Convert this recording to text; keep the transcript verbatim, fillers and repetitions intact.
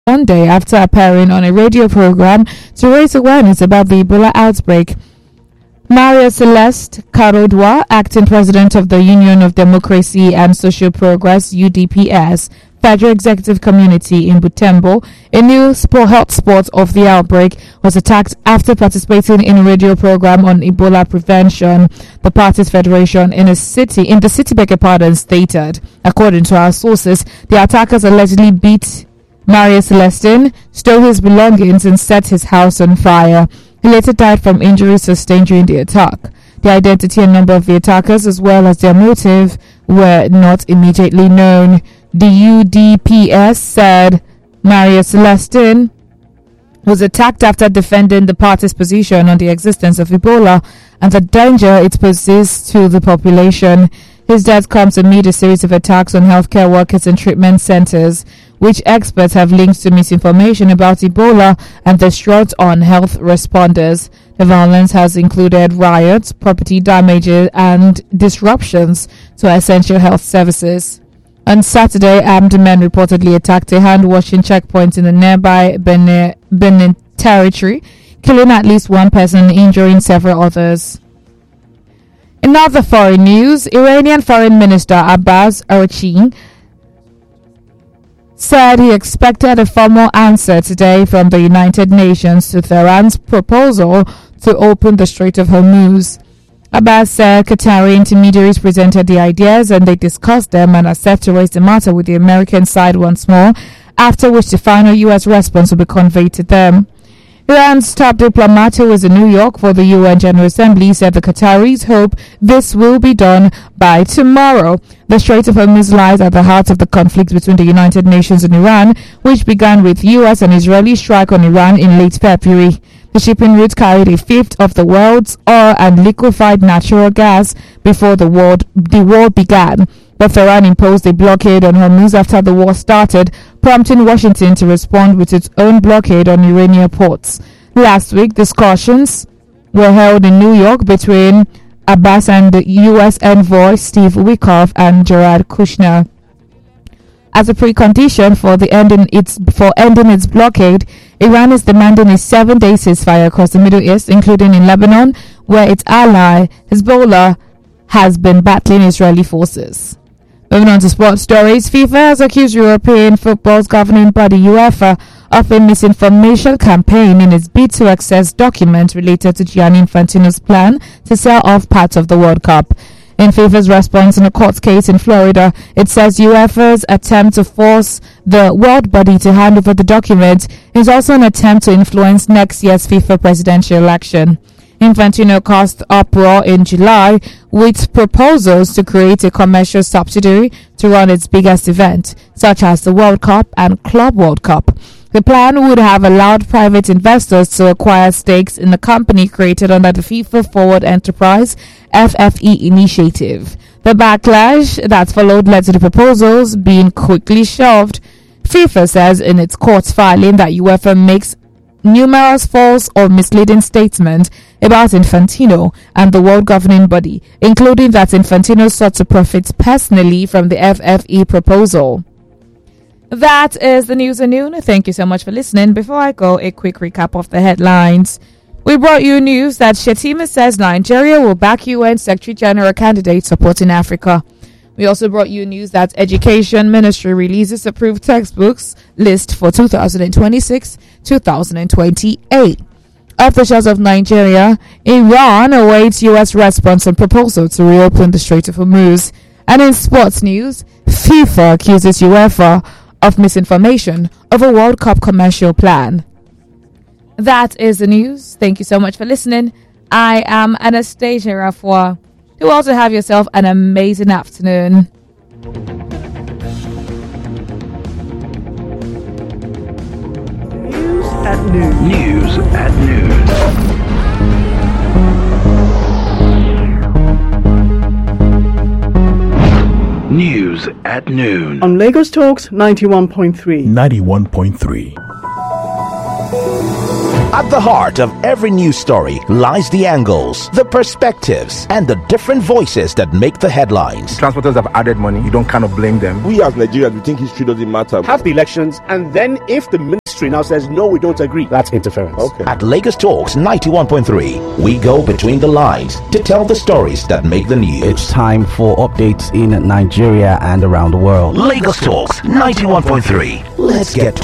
one day after appearing on a radio program to raise awareness about the Ebola outbreak. Maria Celeste Karodwa, acting president of the Union of Democracy and Social Progress U D P S Federal Executive Community in Butembo, a new sport hotspot of the outbreak, was attacked after participating in a radio program on Ebola prevention. The party's federation in a city in the city, beg your pardon, stated, according to our sources, the attackers allegedly beat Maria Celestine, stole his belongings, and set his house on fire. He later died from injuries sustained during the attack. The identity and number of the attackers, as well as their motive, were not immediately known. The U D P S said Maria Celestine was attacked after defending the party's position on the existence of Ebola and the danger it poses to the population. His death comes amid a series of attacks on healthcare workers and treatment centers, which experts have linked to misinformation about Ebola and the stress on health responders. The violence has included riots, property damages, and disruptions to essential health services. On Saturday, armed men reportedly attacked a hand-washing checkpoint in the nearby Benin, Benin territory, killing at least one person and injuring several others. In other foreign news, Iranian Foreign Minister Abbas Araghchi said he expected a formal answer today from the United Nations to Tehran's proposal to open the Strait of Hormuz. Abbas said Qatari intermediaries presented the ideas and they discussed them and are set to raise the matter with the American side once more, after which the final U S response will be conveyed to them. Iran's top diplomat, who was in New York for the U N General Assembly, said the Qataris hope this will be done by tomorrow. The Strait of Hormuz lies at the heart of the conflict between the United Nations and Iran, which began with U S and Israeli strike on Iran in late February. The shipping route carried a fifth of the world's oil and liquefied natural gas before the war, the war began. But Tehran imposed a blockade on Hormuz after the war started, prompting Washington to respond with its own blockade on Iranian ports. Last week, discussions were held in New York between Abbas and the U S envoy Steve Witkoff and Jared Kushner. As a precondition for the ending its for ending its blockade, Iran is demanding a seven-day ceasefire across the Middle East, including in Lebanon, where its ally Hezbollah has been battling Israeli forces. Moving on to sports stories, FIFA has accused European football's governing body UEFA of a misinformation campaign in its bid to access documents related to Gianni Infantino's plan to sell off parts of the World Cup. In FIFA's response in a court case in Florida, it says UEFA's attempt to force the world body to hand over the document is also an attempt to influence next year's FIFA presidential election. Infantino caused uproar in July with proposals to create a commercial subsidiary to run its biggest event, such as the World Cup and Club World Cup. The plan would have allowed private investors to acquire stakes in the company created under the FIFA Forward Enterprise F F E initiative. The backlash that followed led to the proposals being quickly shelved. FIFA says in its court filing that UEFA makes numerous false or misleading statements about Infantino and the world governing body, including that Infantino sought to profit personally from the F F E proposal. That is the news and noon. Thank you so much for listening. Before I go, a quick recap of the headlines. We brought you news that Shettima says Nigeria will back U N Secretary General candidate supporting Africa. We also brought you news that Education Ministry releases approved textbooks list for two thousand twenty-six to two thousand twenty-eight. Officials of Nigeria, Iran awaits U S response on proposal to reopen the Strait of Hormuz. And in sports news, FIFA accuses UEFA of misinformation of a World Cup commercial plan. That is the news. Thank you so much for listening. I am Anastasia Rafwa. You also have yourself an amazing afternoon. News at noon. News at noon. News at noon. On Lagos Talks ninety-one point three. ninety-one point three. At the heart of every news story lies the angles, the perspectives, and the different voices that make the headlines. Transporters have added money. You don't kind of blame them. We as Nigerians, we think history doesn't matter. Have the elections, and then if the ministry now says, no, we don't agree, that's interference. Okay. At Lagos Talks ninety-one point three, we go between the lines to tell the stories that make the news. It's time for updates in Nigeria and around the world. Lagos Talks ninety-one point three. Let's get to